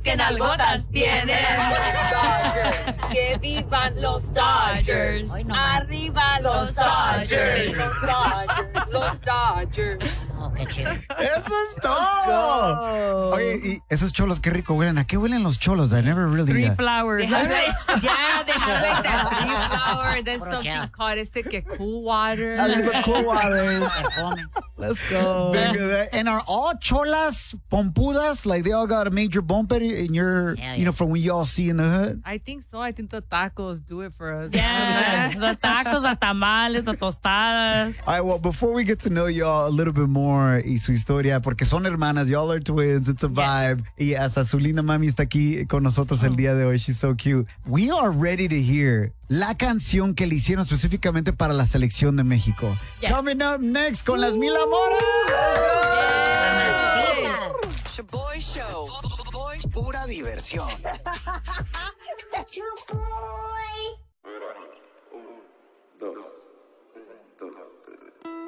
que nalgotas tienen. Que vivan los Dodgers. Arriba los Dodgers. Los Dodgers. Oh, qué chido. ¡Eso es todo! Oye, y esos cholos, qué rico huelen. ¿A qué huelen los cholos? I never really... Three flowers. They have like that three flower and then Puro something gel. called que cool water. A little cool water. Perfume. Let's go. And are all cholas pompudas? Like they all got a major bumper in your, Yeah, you know, from what you all see in the hood? I think so. I think the tacos do it for us. Yes, the tacos, the tamales, the tostadas. All right, well, before we get to know y'all a little bit more y su historia, porque son hermanas, y'all are twins, it's a vibe. Y hasta su linda mami está aquí con nosotros el día de hoy. She's so cute. We are ready to hear la canción que le hicieron específicamente para la selección de México. Yeah. Coming up next con las Mil Amoras. Mamacita. Shaboy Show. Pura diversión.